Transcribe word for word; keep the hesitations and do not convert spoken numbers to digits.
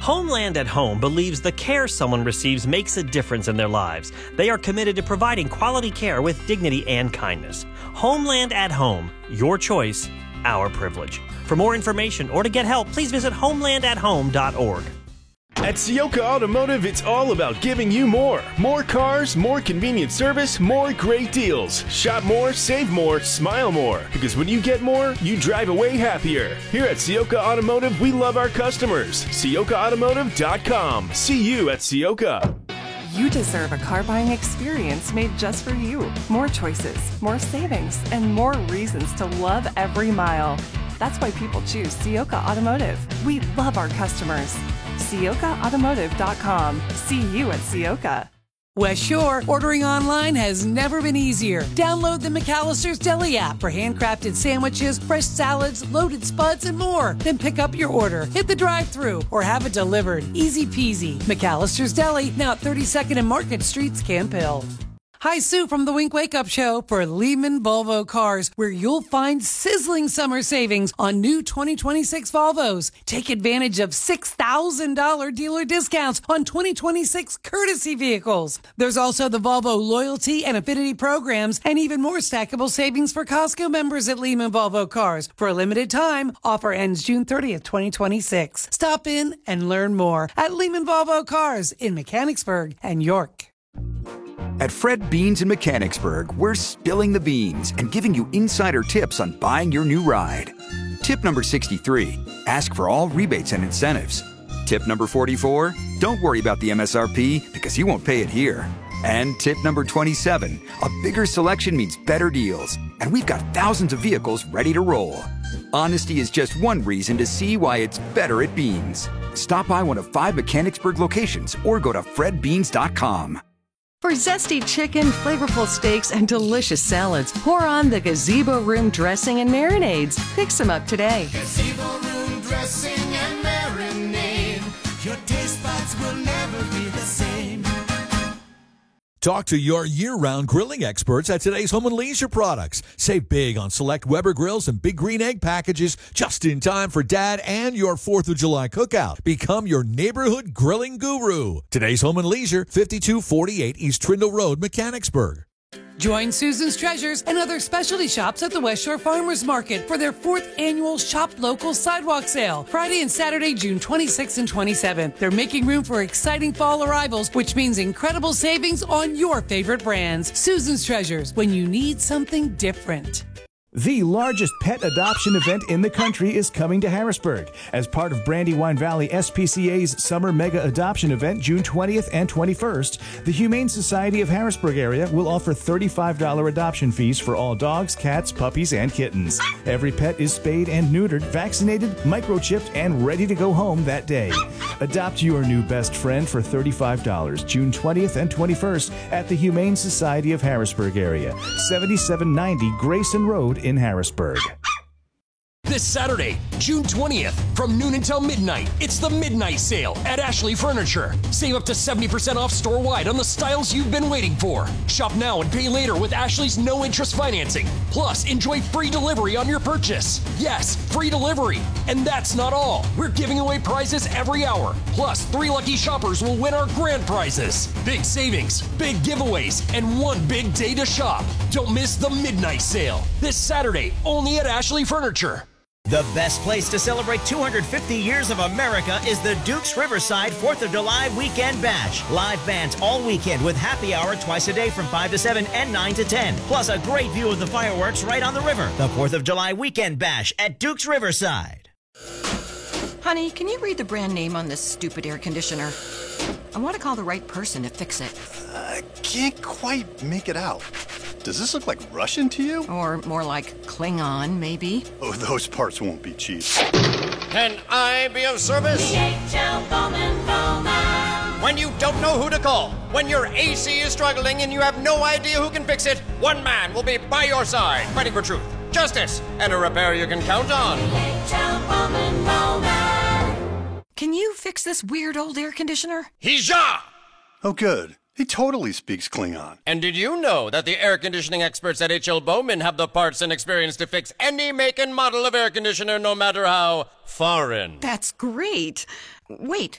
Homeland at Home believes the care someone receives makes a difference in their lives. They are committed to providing quality care with dignity and kindness. Homeland at Home. Your choice, our privilege. For more information or to get help, please visit homeland at home dot org. At Ciocca Automotive, it's all about giving you more. More cars, more convenient service, more great deals. Shop more, save more, smile more. Because when you get more, you drive away happier. Here at Ciocca Automotive, we love our customers. Ciocca automotive dot com. See you at Ciocca. You deserve a car buying experience made just for you. More choices, more savings, and more reasons to love every mile. That's why people choose Ciocca Automotive. We love our customers. Ciocca automotive dot com. See you at Ciocca. West Shore, ordering online has never been easier. Download the McAllister's Deli app for handcrafted sandwiches, fresh salads, loaded spuds, and more. Then pick up your order, hit the drive-thru, or have it delivered. Easy peasy. McAllister's Deli, now at thirty-second and Market Streets, Camp Hill. Hi, Sue from the Wink Wake Up Show for Lehman Volvo Cars, where you'll find sizzling summer savings on new twenty twenty-six Volvos. Take advantage of six thousand dollars dealer discounts on twenty twenty-six courtesy vehicles. There's also the Volvo Loyalty and Affinity programs and even more stackable savings for Costco members at Lehman Volvo Cars. For a limited time, offer ends June thirtieth, twenty twenty-six. Stop in and learn more at Lehman Volvo Cars in Mechanicsburg and York. At Fred Beans in Mechanicsburg, we're spilling the beans and giving you insider tips on buying your new ride. Tip number sixty-three, ask for all rebates and incentives. Tip number forty-four, don't worry about the M S R P because you won't pay it here. And tip number twenty-seven, a bigger selection means better deals. And we've got thousands of vehicles ready to roll. Honesty is just one reason to see why it's better at Beans. Stop by one of five Mechanicsburg locations or go to fred beans dot com. For zesty chicken, flavorful steaks, and delicious salads, pour on the Gazebo Room dressing and marinades. Pick some up today. Gazebo Room dressing and marinade. Your taste buds will never be the same. Talk to your year-round grilling experts at today's Home and Leisure products. Save big on select Weber grills and Big Green Egg packages just in time for Dad and your fourth of July cookout. Become your neighborhood grilling guru. Today's Home and Leisure, fifty-two forty-eight East Trindle Road, Mechanicsburg. Join Susan's Treasures and other specialty shops at the West Shore Farmers Market for their fourth annual Shop Local Sidewalk Sale, Friday and Saturday, June twenty-sixth and twenty-seventh. They're making room for exciting fall arrivals, which means incredible savings on your favorite brands. Susan's Treasures, when you need something different. The largest pet adoption event in the country is coming to Harrisburg. As part of Brandywine Valley S P C A's Summer Mega Adoption Event, June twentieth and twenty-first, the Humane Society of Harrisburg area will offer thirty-five dollars adoption fees for all dogs, cats, puppies, and kittens. Every pet is spayed and neutered, vaccinated, microchipped, and ready to go home that day. Adopt your new best friend for thirty-five dollars, June twentieth and twenty-first at the Humane Society of Harrisburg area, seventy-seven ninety Grayson Road in Harrisburg. This Saturday, June twentieth, from noon until midnight, it's the Midnight Sale at Ashley Furniture. Save up to seventy percent off store-wide on the styles you've been waiting for. Shop now and pay later with Ashley's no-interest financing. Plus, enjoy free delivery on your purchase. Yes, free delivery. And that's not all. We're giving away prizes every hour. Plus, three lucky shoppers will win our grand prizes. Big savings, big giveaways, and one big day to shop. Don't miss the Midnight Sale. This Saturday, only at Ashley Furniture. The best place to celebrate two hundred fifty years of America is the Dukes Riverside fourth of July Weekend Bash. Live bands all weekend with happy hour twice a day from five to seven and nine to ten. Plus a great view of the fireworks right on the river. The fourth of July Weekend Bash at Dukes Riverside. Honey, can you read the brand name on this stupid air conditioner? I want to call the right person to fix it. I can't quite make it out. Does this look like Russian to you? Or more like Klingon, maybe? Oh, those parts won't be cheap. Can I be of service? D H L Bowman Bowman. When you don't know who to call, when your A C is struggling and you have no idea who can fix it, one man will be by your side, fighting for truth, justice, and a repair you can count on. D H L Bowman Bowman. Can you fix this weird old air conditioner? Hija! Oh, good. He totally speaks Klingon. And did you know that the air conditioning experts at H L Bowman have the parts and experience to fix any make and model of air conditioner, no matter how foreign? That's great. Wait,